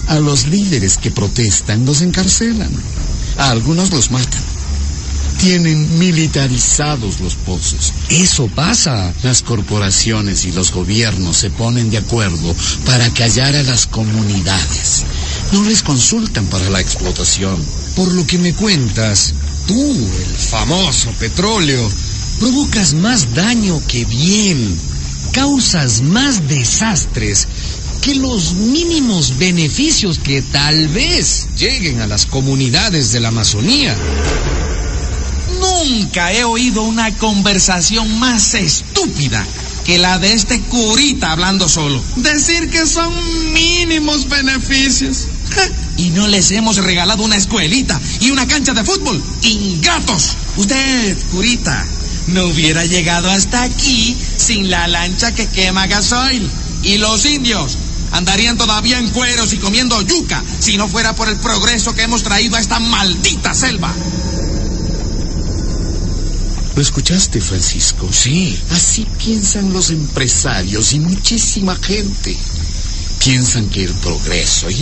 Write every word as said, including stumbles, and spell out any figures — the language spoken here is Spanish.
A los líderes que protestan los encarcelan. A algunos los matan. Tienen militarizados los pozos. Eso pasa. Las corporaciones y los gobiernos se ponen de acuerdo para callar a las comunidades. No les consultan para la explotación. Por lo que me cuentas, tú, el famoso petróleo, provocas más daño que bien. Causas más desastres que los mínimos beneficios que tal vez lleguen a las comunidades de la Amazonía. Nunca he oído una conversación más estúpida que la de este curita hablando solo. Decir que son mínimos beneficios. Y no les hemos regalado una escuelita y una cancha de fútbol. ¡Ingratos! Usted, curita, no hubiera llegado hasta aquí sin la lancha que quema gasoil. Y los indios andarían todavía en cueros y comiendo yuca si no fuera por el progreso que hemos traído a esta maldita selva. ¿Lo escuchaste, Francisco? Sí. Así piensan los empresarios y muchísima gente. Piensan que el progreso y